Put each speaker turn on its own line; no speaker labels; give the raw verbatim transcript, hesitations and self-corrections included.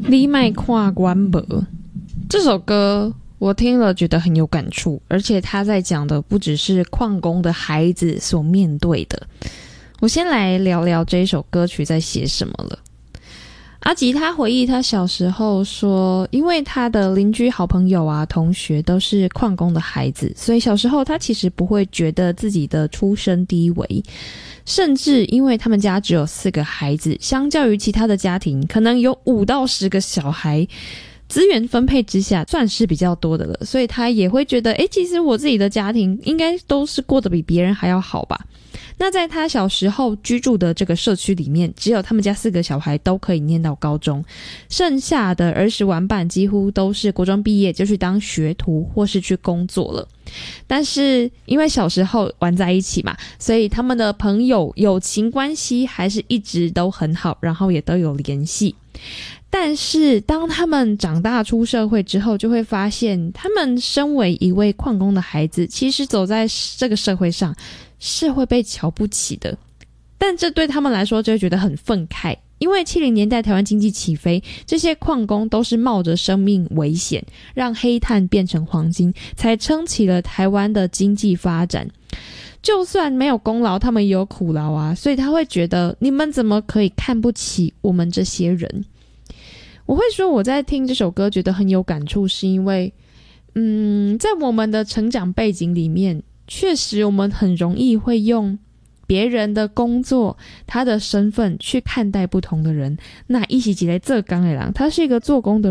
你别看关无这首歌我听了觉得很有感触，而且他在讲的不只是矿工的孩子所面对的。我先来聊聊这一首歌曲在写什么了。阿吉他回忆他小时候说，因为他的邻居好朋友啊同学都是矿工的孩子，所以小时候他其实不会觉得自己的出身低微，甚至因为他们家只有四个孩子，相较于其他的家庭可能有五到十个小孩，资源分配之下算是比较多的了，所以他也会觉得诶，其实我自己的家庭应该都是过得比别人还要好吧。那在他小时候居住的这个社区里面，只有他们家四个小孩都可以念到高中，剩下的儿时玩伴几乎都是国中毕业就去当学徒或是去工作了。但是因为小时候玩在一起嘛，所以他们的朋友友情关系还是一直都很好，然后也都有联系。但是当他们长大出社会之后，就会发现他们身为一位矿工的孩子，其实走在这个社会上是会被瞧不起的。但这对他们来说就会觉得很愤慨，因为七零年代台湾经济起飞，这些矿工都是冒着生命危险，让黑炭变成黄金，才撑起了台湾的经济发展。就算没有功劳，他们也有苦劳啊，所以他会觉得你们怎么可以看不起我们这些人。我会说我在听这首歌觉得很有感触，是因为嗯，在我们的成长背景里面，确实我们很容易会用别人的工作他的身份去看待不同的人。那一起起来这刚的人，他是一个做工的